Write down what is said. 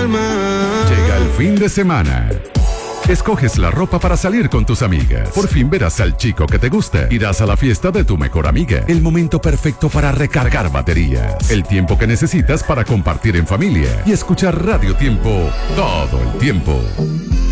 alma. Llega el fin de semana. Escoges la ropa para salir con tus amigas. Por fin verás al chico que te gusta. Irás a la fiesta de tu mejor amiga. El momento perfecto para recargar baterías. El tiempo que necesitas para compartir en familia y escuchar Radio Tiempo todo el tiempo.